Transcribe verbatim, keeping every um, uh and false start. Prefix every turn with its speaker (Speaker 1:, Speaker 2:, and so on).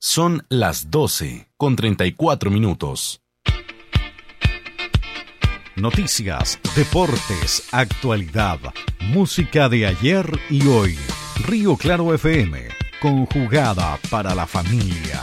Speaker 1: Son las doce con treinta y cuatro minutos.
Speaker 2: Noticias, deportes, actualidad, música de ayer y hoy. Río Claro F M, conjugada para la familia.